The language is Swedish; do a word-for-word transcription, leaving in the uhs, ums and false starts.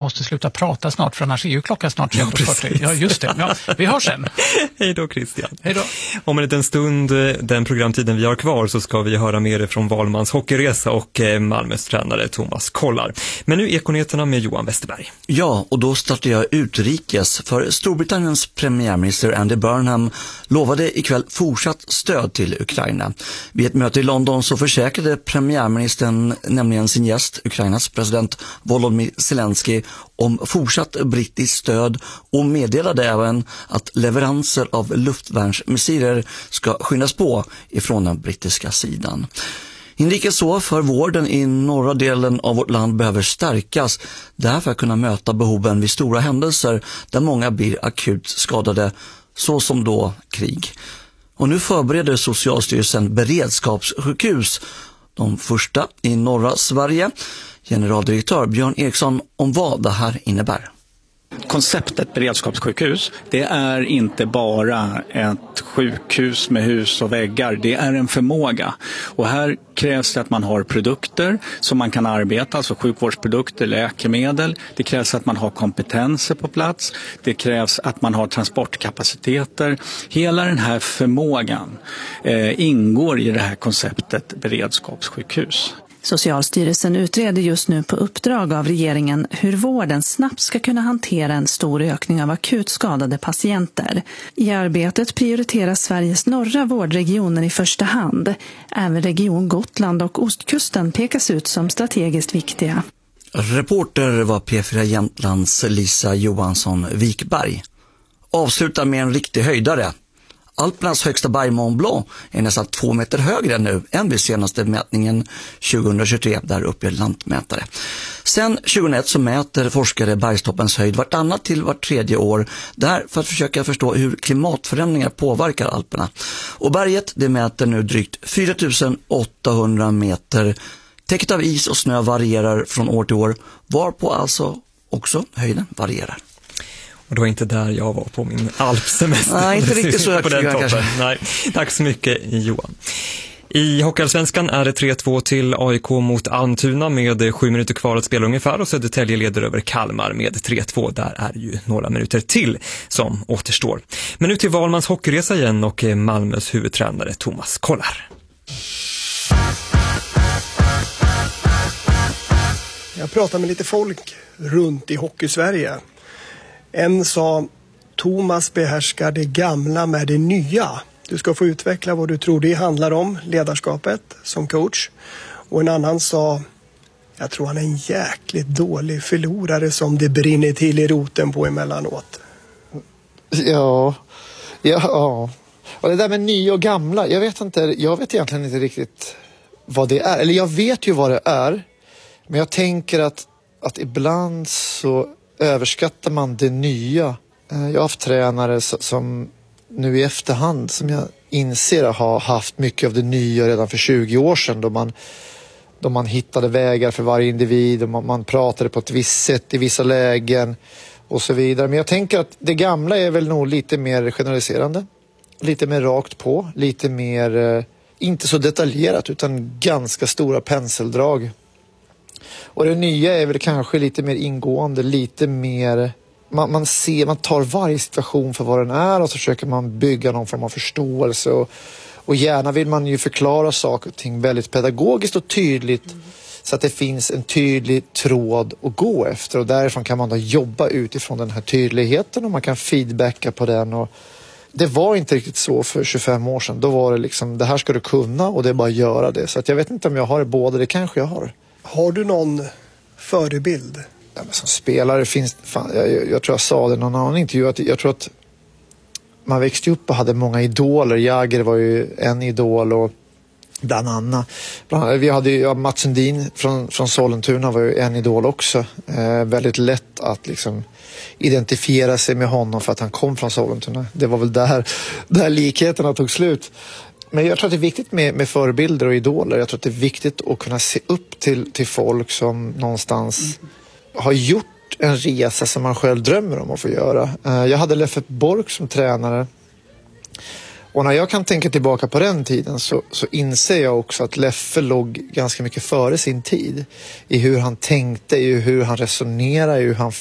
måste sluta prata snart, för annars är ju klockan snart tretton fyrtio. Ja, just det. Ja, vi hörs sen. Hej då, Christian. Hej då. Om en liten stund, den programtiden vi har kvar, så ska vi höra mer från Valmans hockeyresa och Malmös tränare Thomas Kollar. Men nu Ekonyheterna med Johan Westerberg. Ja, och då startar jag utrikes, för Storbritanniens premiärminister Andy Burnham lovade ikväll fortsatt stöd till Ukraina. Vid ett möte i London så försäkrade premiärministern nämligen sin gäst, Ukrainas president Volodymyr Zelensky, om fortsatt brittiskt stöd och meddelade även att leveranser av luftvärnsmissiler ska skyndas på ifrån den brittiska sidan. Inrikes så för vården i norra delen av vårt land behöver stärkas, därför för att kunna möta behoven vid stora händelser där många blir akut skadade, så som då krig. Och nu förbereder Socialstyrelsen beredskapssjukhus, de första i norra Sverige. Generaldirektör Björn Eriksson om vad det här innebär. Konceptet beredskapssjukhus, det är inte bara ett sjukhus med hus och väggar, det är en förmåga. Och här krävs det att man har produkter som man kan arbeta, alltså sjukvårdsprodukter, läkemedel. Det krävs att man har kompetenser på plats. Det krävs att man har transportkapaciteter. Hela den här förmågan eh, ingår i det här konceptet beredskapssjukhus. Socialstyrelsen utreder just nu på uppdrag av regeringen hur vården snabbt ska kunna hantera en stor ökning av akut skadade patienter. I arbetet prioriteras Sveriges norra vårdregioner i första hand. Även region Gotland och Ostkusten pekas ut som strategiskt viktiga. Reporter var P fyra Jämtlands Lisa Johansson Wikberg. Avslutar med en riktig höjdare. Alpernas högsta berg Mont Blanc är nästan två meter högre nu än vid senaste mätningen tjugohundratjugotre, där uppe lantmätare. Sen tjugohundraett så mäter forskare bergstoppens höjd vartannat till vart tredje år, där för att försöka förstå hur klimatförändringar påverkar Alperna. Och berget det mäter nu drygt fyra tusen åttahundra meter. Täcket av is och snö varierar från år till år, varpå alltså också höjden varierar. Och det var inte där jag var på min alpsemester. Nej, inte riktigt så högt. På den toppen. Nej, tack så mycket, Johan. I Hockeyallsvenskan är det tre två till A I K mot Almtuna med sju minuter kvar att spela ungefär, och Södertälje leder över Kalmar med tre två. Där är ju några minuter till som återstår. Men nu till Valmans hockeyresa igen och Malmös huvudtränare Thomas Kollar. Jag pratade med lite folk runt i Hockeysverige. En sa, Thomas behärskar det gamla med det nya. Du ska få utveckla vad du tror det handlar om, ledarskapet som coach. Och en annan sa, jag tror han är en jäkligt dålig förlorare som det brinner till i roten på emellanåt. Ja, ja. Och det där med nya och gamla, jag vet inte, jag vet egentligen inte riktigt vad det är. Eller jag vet ju vad det är, men jag tänker att, att ibland så överskattar man det nya. Jag har haft tränare som nu i efterhand som jag inser har haft mycket av det nya redan för tjugo år sedan, då man, då man hittade vägar för varje individ och man, man pratade på ett visst sätt i vissa lägen och så vidare. Men jag tänker att det gamla är väl nog lite mer generaliserande, lite mer rakt på, lite mer eh, inte så detaljerat utan ganska stora penseldrag. Och det nya är väl kanske lite mer ingående, lite mer man, man ser, man tar varje situation för vad den är och så försöker man bygga någon form av förståelse och, och gärna vill man ju förklara saker och ting väldigt pedagogiskt och tydligt mm. så att det finns en tydlig tråd att gå efter, och därifrån kan man då jobba utifrån den här tydligheten och man kan feedbacka på den. Och det var inte riktigt så för tjugofem år sedan. Då var det liksom, det här ska du kunna och det är bara att göra det. Så att jag vet inte om jag har det båda, det kanske jag har. Har du någon förebild? Ja, men som spelare finns, fan, jag, jag, jag tror jag sa det i någon annan intervju, att jag tror att man växte upp och hade många idoler. Jäger var ju en idol och bland annat. Bland annat vi hade ju ja, Mats Sundin från, från Sollentuna var ju en idol också. Eh, väldigt lätt att liksom identifiera sig med honom för att han kom från Sollentuna. Det var väl där, där likheterna tog slut. Men jag tror att det är viktigt med, med förebilder och idoler. Jag tror att det är viktigt att kunna se upp till, till folk som någonstans mm. har gjort en resa som man själv drömmer om att få göra. Jag hade Leffe Bork som tränare. Och när jag kan tänka tillbaka på den tiden så, så inser jag också att Leffe låg ganska mycket före sin tid. I hur han tänkte, i hur han resonerade, i hur han